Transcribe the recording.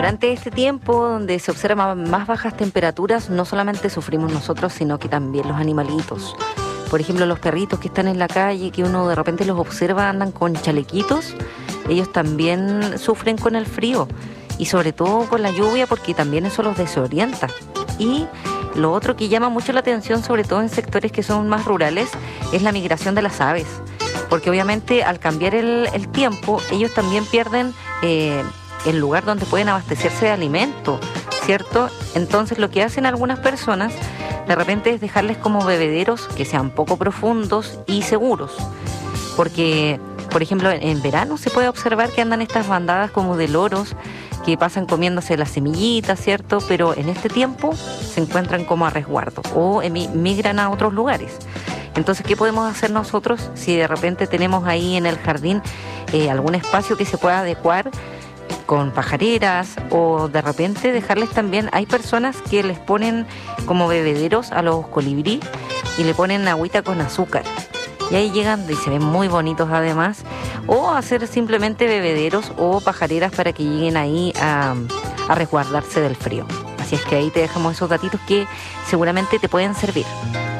durante este tiempo donde se observan más bajas temperaturas, no solamente sufrimos nosotros, sino que también los animalitos. Por ejemplo, los perritos que están en la calle, que uno de repente los observa, andan con chalequitos, ellos también sufren con el frío y sobre todo con la lluvia, porque también eso los desorienta. Y lo otro que llama mucho la atención, sobre todo en sectores que son más rurales, es la migración de las aves, porque obviamente al cambiar el tiempo, ellos también pierden el lugar donde pueden abastecerse de alimento, ¿cierto? Entonces lo que hacen algunas personas de repente es dejarles como bebederos que sean poco profundos y seguros, porque por ejemplo en verano se puede observar que andan estas bandadas como de loros que pasan comiéndose las semillitas, ¿cierto? Pero en este tiempo se encuentran como a resguardo o migran a otros lugares. Entonces, ¿qué podemos hacer nosotros si de repente tenemos ahí en el jardín algún espacio que se pueda adecuar con pajareras, o de repente dejarles también? Hay personas que les ponen como bebederos a los colibrí y le ponen agüita con azúcar. Y ahí llegan y se ven muy bonitos además. O hacer simplemente bebederos o pajareras para que lleguen ahí a resguardarse del frío. Así es que ahí te dejamos esos datitos que seguramente te pueden servir.